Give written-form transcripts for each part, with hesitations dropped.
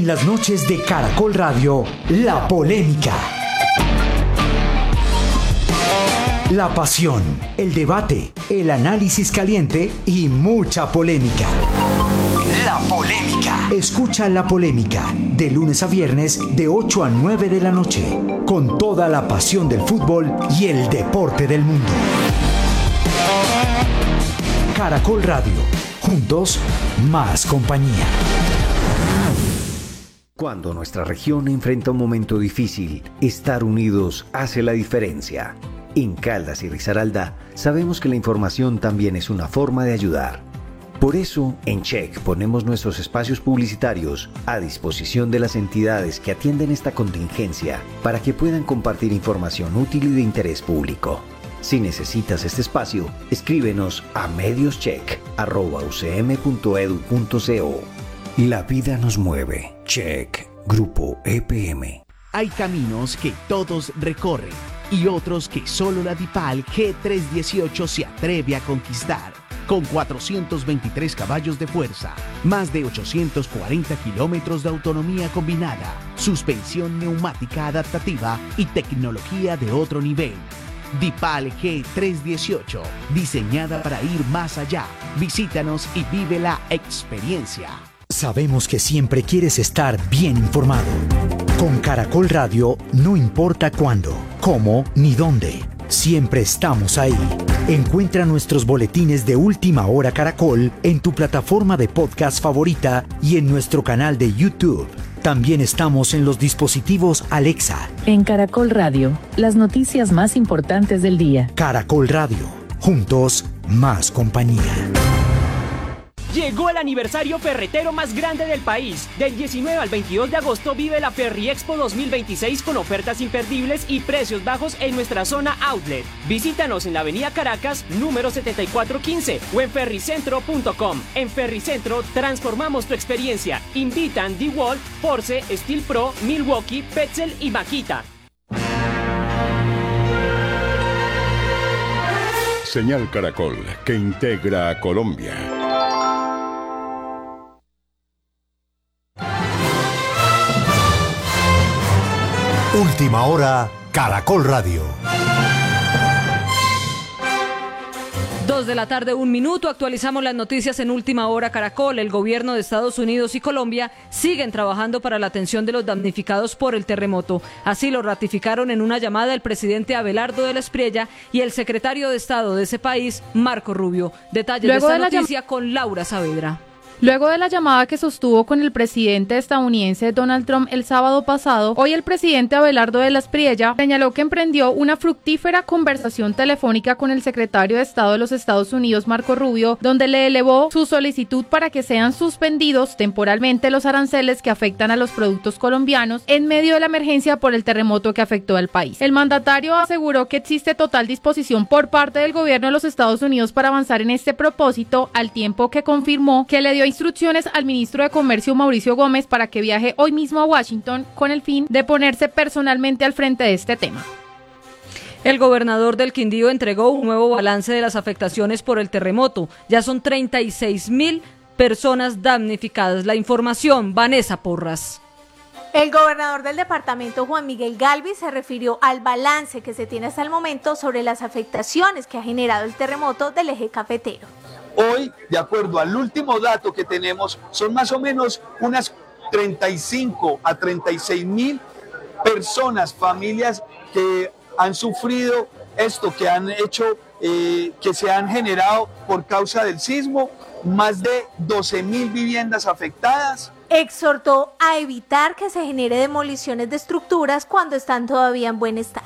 las noches de Caracol Radio, La Polémica. La pasión, el debate, el análisis caliente y mucha polémica. La Polémica. Escucha La Polémica de lunes a viernes de 8 a 9 de la noche, con toda la pasión del fútbol y el deporte del mundo. Caracol Radio. Juntos, más compañía. Cuando nuestra región enfrenta un momento difícil, estar unidos hace la diferencia. En Caldas y Risaralda sabemos que la información también es una forma de ayudar. Por eso, en Check ponemos nuestros espacios publicitarios a disposición de las entidades que atienden esta contingencia para que puedan compartir información útil y de interés público. Si necesitas este espacio, escríbenos a medioscheck@ucm.edu.co. La vida nos mueve. Check. Grupo EPM. Hay caminos que todos recorren y otros que solo la DIPAL G318 se atreve a conquistar. Con 423 caballos de fuerza, más de 840 kilómetros de autonomía combinada, suspensión neumática adaptativa y tecnología de otro nivel. DIPAL G318, diseñada para ir más allá. Visítanos y vive la experiencia. Sabemos que siempre quieres estar bien informado. Con Caracol Radio, no importa cuándo, cómo ni dónde, siempre estamos ahí. Encuentra nuestros boletines de Última Hora Caracol en tu plataforma de podcast favorita y en nuestro canal de YouTube. También estamos en los dispositivos Alexa. En Caracol Radio, las noticias más importantes del día. Caracol Radio, juntos, más compañía. Llegó el aniversario ferretero más grande del país. Del 19 al 22 de agosto vive la Ferri Expo 2026 con ofertas imperdibles y precios bajos en nuestra zona outlet. Visítanos en la avenida Caracas, número 7415 o en ferricentro.com. En Ferricentro transformamos tu experiencia. Invitan DeWalt, Porsche, Steel Pro, Milwaukee, Petzl y Makita. Señal Caracol, que integra a Colombia. Última Hora, Caracol Radio. 2 de la tarde, 1 minuto. Actualizamos las noticias en Última Hora Caracol. El gobierno de Estados Unidos y Colombia siguen trabajando para la atención de los damnificados por el terremoto. Así lo ratificaron en una llamada el presidente Abelardo de la Espriella y el secretario de Estado de ese país, Marco Rubio. Detalles de esta noticia con Laura Saavedra. Luego de la llamada que sostuvo con el presidente estadounidense Donald Trump el sábado pasado, hoy el presidente Abelardo de la Espriella señaló que emprendió una fructífera conversación telefónica con el secretario de Estado de los Estados Unidos, Marco Rubio, donde le elevó su solicitud para que sean suspendidos temporalmente los aranceles que afectan a los productos colombianos en medio de la emergencia por el terremoto que afectó al país. El mandatario aseguró que existe total disposición por parte del gobierno de los Estados Unidos para avanzar en este propósito, al tiempo que confirmó que le dio instrucciones al ministro de Comercio Mauricio Gómez para que viaje hoy mismo a Washington con el fin de ponerse personalmente al frente de este tema. El gobernador del Quindío entregó un nuevo balance de las afectaciones por el terremoto. Ya son 36.000 personas damnificadas. La información, Vanessa Porras. El gobernador del departamento, Juan Miguel Galvis, se refirió al balance que se tiene hasta el momento sobre las afectaciones que ha generado el terremoto del eje cafetero. Hoy, de acuerdo al último dato que tenemos, son más o menos unas 35 a 36.000 personas, familias que han sufrido esto, que han hecho, que se han generado por causa del sismo, más de 12.000 viviendas afectadas. Exhortó a evitar que se genere demoliciones de estructuras cuando están todavía en buen estado.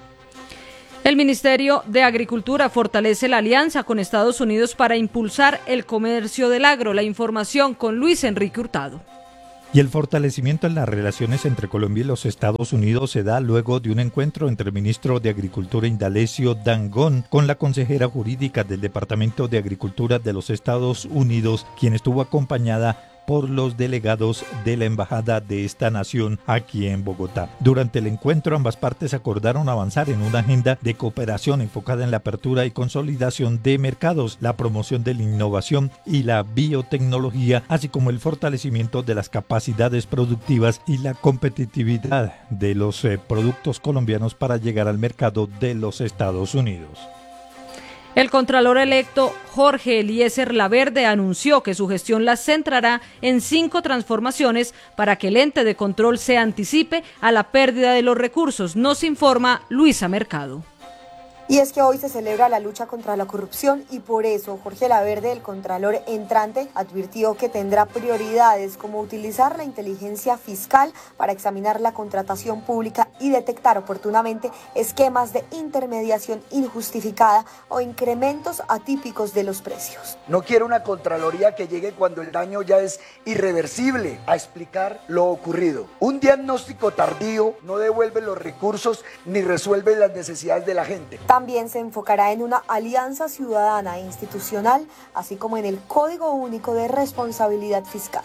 El Ministerio de Agricultura fortalece la alianza con Estados Unidos para impulsar el comercio del agro. La información con Luis Enrique Hurtado. Y el fortalecimiento en las relaciones entre Colombia y los Estados Unidos se da luego de un encuentro entre el ministro de Agricultura Indalecio Dangond con la consejera jurídica del Departamento de Agricultura de los Estados Unidos, quien estuvo acompañada por los delegados de la embajada de esta nación aquí en Bogotá. Durante el encuentro, ambas partes acordaron avanzar en una agenda de cooperación enfocada en la apertura y consolidación de mercados, la promoción de la innovación y la biotecnología, así como el fortalecimiento de las capacidades productivas y la competitividad de los productos colombianos para llegar al mercado de los Estados Unidos. El contralor electo Jorge Eliezer Laverde anunció que su gestión la centrará en 5 transformaciones para que el ente de control se anticipe a la pérdida de los recursos. Nos informa Luisa Mercado. Y es que hoy se celebra la lucha contra la corrupción y por eso Jorge Laverde, el contralor entrante, advirtió que tendrá prioridades como utilizar la inteligencia fiscal para examinar la contratación pública y detectar oportunamente esquemas de intermediación injustificada o incrementos atípicos de los precios. No quiero una Contraloría que llegue cuando el daño ya es irreversible a explicar lo ocurrido. Un diagnóstico tardío no devuelve los recursos ni resuelve las necesidades de la gente. También se enfocará en una alianza ciudadana e institucional, así como en el Código Único de Responsabilidad Fiscal.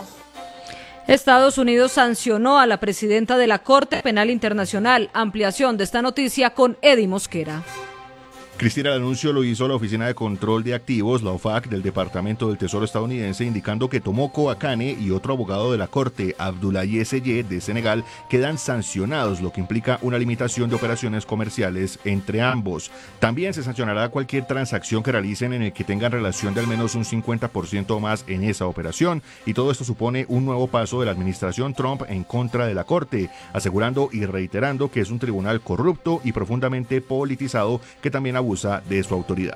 Estados Unidos sancionó a la presidenta de la Corte Penal Internacional. Ampliación de esta noticia con Eddie Mosquera. Cristina, el anuncio lo hizo la Oficina de Control de Activos, la OFAC, del Departamento del Tesoro estadounidense, indicando que Tomoko Akane y otro abogado de la Corte, Abdoulaye Seye, de Senegal, quedan sancionados, lo que implica una limitación de operaciones comerciales entre ambos. También se sancionará cualquier transacción que realicen en el que tengan relación de al menos un 50% o más en esa operación, y todo esto supone un nuevo paso de la administración Trump en contra de la Corte, asegurando y reiterando que es un tribunal corrupto y profundamente politizado que también abusa de su autoridad.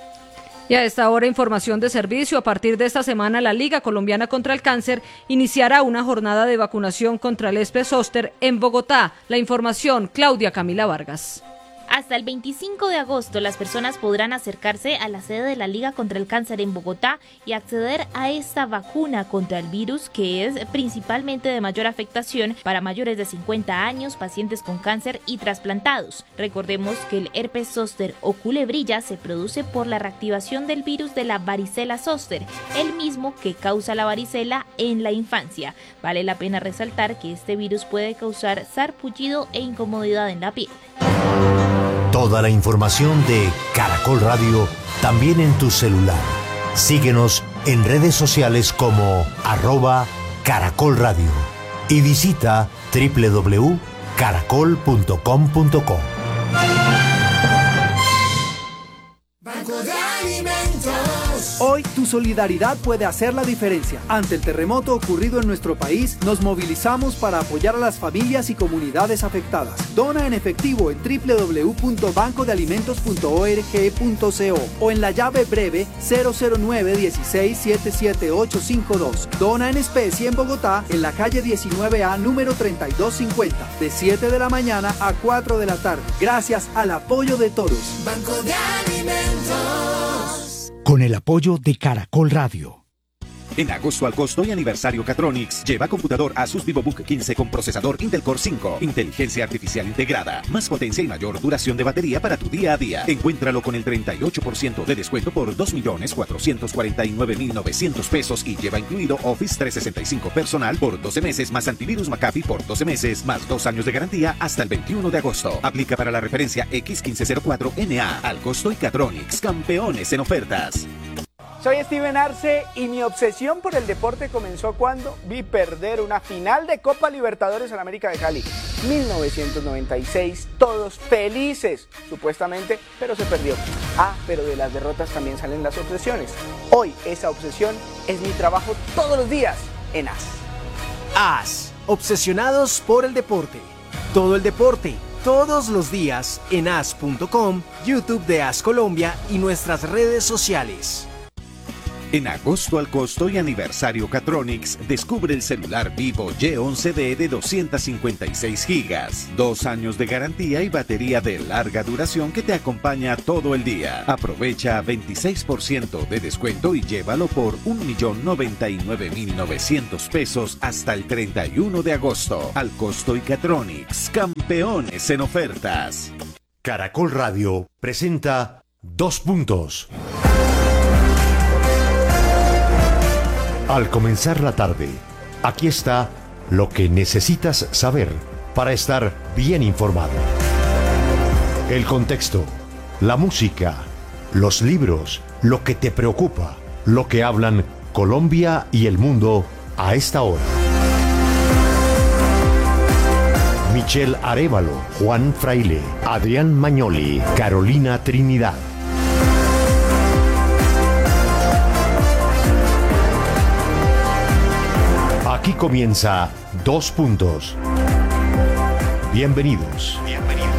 Y a esta hora, información de servicio. A partir de esta semana, la Liga Colombiana contra el Cáncer iniciará una jornada de vacunación contra el herpes zóster en Bogotá. La información, Claudia Camila Vargas. Hasta el 25 de agosto, las personas podrán acercarse a la sede de la Liga contra el Cáncer en Bogotá y acceder a esta vacuna contra el virus, que es principalmente de mayor afectación para mayores de 50 años, pacientes con cáncer y trasplantados. Recordemos que el herpes zóster o culebrilla se produce por la reactivación del virus de la varicela zóster, el mismo que causa la varicela en la infancia. Vale la pena resaltar que este virus puede causar sarpullido e incomodidad en la piel. Toda la información de Caracol Radio también en tu celular. Síguenos en redes sociales como @Caracol Radio y visita www.caracol.com.co. Banco de Alimentos. Hoy tu solidaridad puede hacer la diferencia. Ante el terremoto ocurrido en nuestro país, nos movilizamos para apoyar a las familias y comunidades afectadas. Dona en efectivo en www.bancodealimentos.org.co o en la llave breve 009-16-77852. Dona en especie en Bogotá, en la calle 19A, número 3250, de 7 de la mañana a 4 de la tarde. Gracias al apoyo de todos. Banco de Alimentos. Con el apoyo de Caracol Radio. En agosto al costo y aniversario Catronics, lleva computador Asus VivoBook 15 con procesador Intel Core 5, inteligencia artificial integrada, más potencia y mayor duración de batería para tu día a día. Encuéntralo con el 38% de descuento por 2.449.900 pesos y lleva incluido Office 365 personal por 12 meses más antivirus McAfee por 12 meses más 2 años de garantía hasta el 21 de agosto. Aplica para la referencia X1504NA al costo y Catronics, campeones en ofertas. Soy Steven Arce y mi obsesión por el deporte comenzó cuando vi perder una final de Copa Libertadores en América de Cali. 1996, todos felices, supuestamente, pero se perdió. Pero de las derrotas también salen las obsesiones. Hoy esa obsesión es mi trabajo todos los días en AS. AS, obsesionados por el deporte. Todo el deporte, todos los días en as.com, YouTube de AS Colombia y nuestras redes sociales. En agosto al costo y aniversario Catronics, descubre el celular Vivo Y11D de 256 GB, 2 años de garantía y batería de larga duración que te acompaña todo el día. Aprovecha 26% de descuento y llévalo por 1.099.900 pesos hasta el 31 de agosto. Al costo y Catronics, campeones en ofertas. Caracol Radio presenta 2 puntos. Al comenzar la tarde, aquí está lo que necesitas saber para estar bien informado. El contexto, la música, los libros, lo que te preocupa, lo que hablan Colombia y el mundo a esta hora. Michelle Arévalo, Juan Fraile, Adrián Mañoli, Carolina Trinidad. Aquí comienza 2 Puntos. Bienvenidos.